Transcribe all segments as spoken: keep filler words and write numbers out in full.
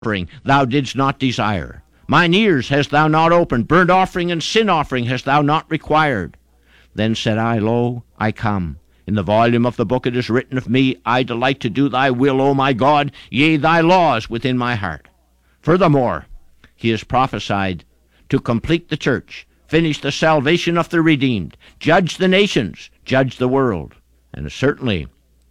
offering thou didst not desire. Mine ears hast thou not opened, burnt offering and sin offering hast thou not required. Then said I, Lo, I come. In the volume of the book it is written of me, I delight to do thy will, O my God, yea, thy law is within my heart. Furthermore, he has prophesied to complete the church, finish the salvation of the redeemed, judge the nations, judge the world. And certainly,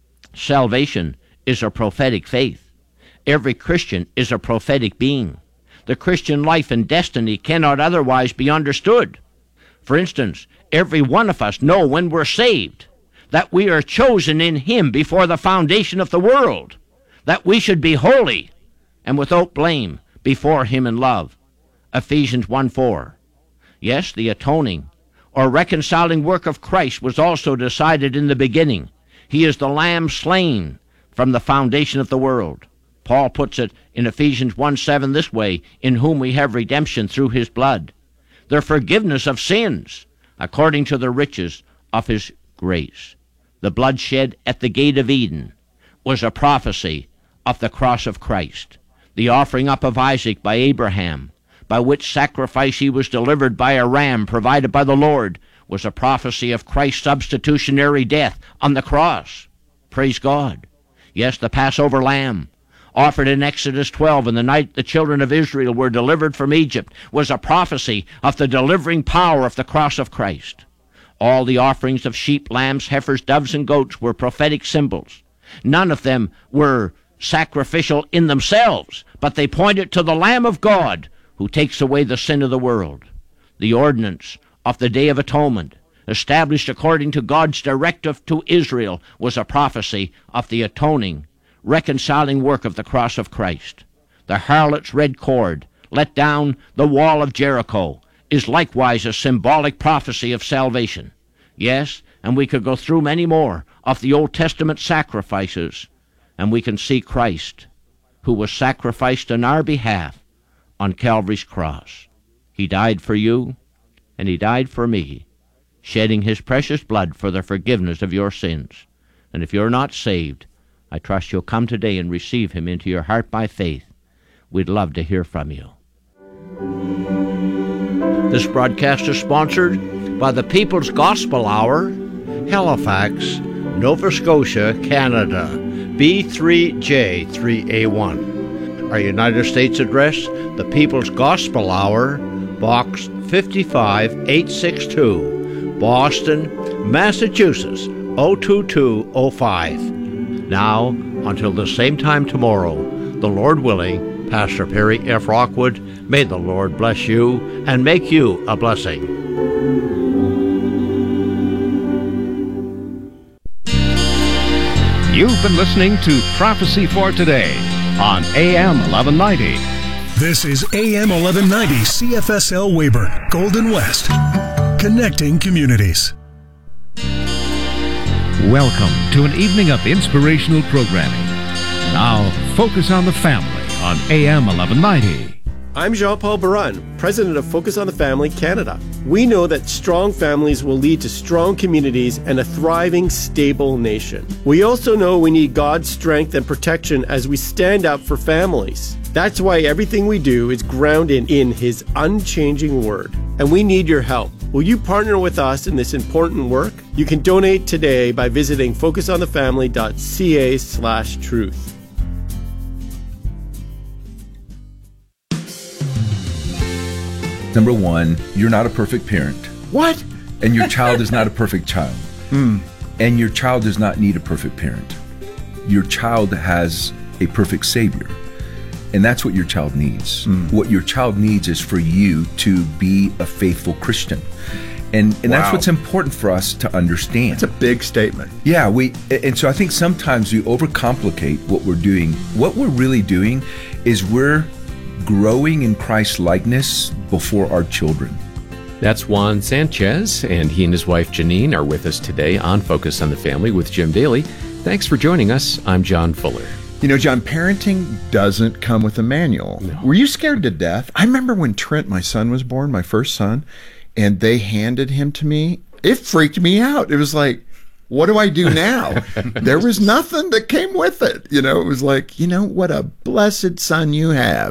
salvation is a prophetic faith. Every Christian is a prophetic being. The Christian life and destiny cannot otherwise be understood. For instance, every one of us know when we're saved that we are chosen in him before the foundation of the world, that we should be holy and without blame before him in love. Ephesians one four. Yes, the atoning or reconciling work of Christ was also decided in the beginning. He is the Lamb slain from the foundation of the world. Paul puts it in Ephesians one seven this way, in whom we have redemption through his blood, the forgiveness of sins, according to the riches of his grace. The blood shed at the gate of Eden was a prophecy of the cross of Christ. The offering up of Isaac by Abraham, by which sacrifice he was delivered by a ram provided by the Lord, was a prophecy of Christ's substitutionary death on the cross. Praise God. Yes, the Passover lamb, offered in Exodus twelve in the night the children of Israel were delivered from Egypt, was a prophecy of the delivering power of the cross of Christ. All the offerings of sheep, lambs, heifers, doves, and goats were prophetic symbols. None of them were sacrificial in themselves, but they pointed to the Lamb of God who takes away the sin of the world. The ordinance of the Day of Atonement, established according to God's directive to Israel, was a prophecy of the atoning, reconciling work of the cross of Christ. The harlot's red cord, let down the wall of Jericho, is likewise a symbolic prophecy of salvation. Yes, and we could go through many more of the Old Testament sacrifices, and we can see Christ, who was sacrificed on our behalf on Calvary's cross. He died for you, and he died for me, shedding his precious blood for the forgiveness of your sins. And if you're not saved, I trust you'll come today and receive him into your heart by faith. We'd love to hear from you. This broadcast is sponsored by the People's Gospel Hour, Halifax, Nova Scotia, Canada, B three J three A one. Our United States address, the People's Gospel Hour, Box fifty-five eight sixty-two, Boston, Massachusetts, oh two two oh five. Now, until the same time tomorrow, the Lord willing, Pastor Perry F. Rockwood, may the Lord bless you and make you a blessing. You've been listening to Prophecy for Today on A M eleven ninety. This is A M eleven ninety C F S L Weyburn, Golden West, connecting communities. Welcome to an evening of inspirational programming. Now, Focus on the Family on A M eleven ninety. I'm Jean-Paul Baran, President of Focus on the Family Canada. We know that strong families will lead to strong communities and a thriving, stable nation. We also know we need God's strength and protection as we stand up for families. That's why everything we do is grounded in His unchanging Word. And we need your help. Will you partner with us in this important work? You can donate today by visiting focusonthefamily.ca slash truth. Number one, you're not a perfect parent. What? And your child is not a perfect child. Mm. And your child does not need a perfect parent. Your child has a perfect Savior. And that's what your child needs. Mm. What your child needs is for you to be a faithful Christian. And and wow. that's what's important for us to understand. It's a big statement. Yeah, we and so I think sometimes we overcomplicate what we're doing. What we're really doing is we're growing in Christ's likeness before our children. That's Juan Sanchez, and he and his wife Janine are with us today on Focus on the Family with Jim Daly. Thanks for joining us. I'm John Fuller. You know, John, parenting doesn't come with a manual. No. Were you scared to death? I remember when Trent, my son, was born, my first son, and they handed him to me. It freaked me out. It was like, what do I do now? There was nothing that came with it. You know, it was like, you know, what a blessed son you have.